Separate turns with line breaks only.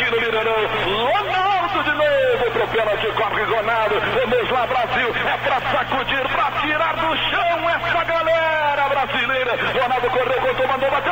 Bragantino liderou. Ronaldo de novo pro pênalti, corre Ronaldo. Vamos lá, Brasil, é pra sacudir, pra tirar do chão essa galera brasileira. Ronaldo correu, contou, mandou bater.